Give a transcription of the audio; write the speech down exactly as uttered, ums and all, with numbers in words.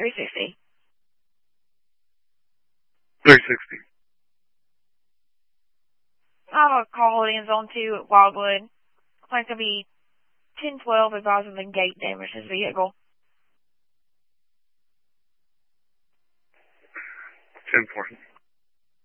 three sixty. three sixty. I have a call holding in zone two at Wildwood. Claim's going to be ten twelve advising the gate damaged his vehicle. ten four.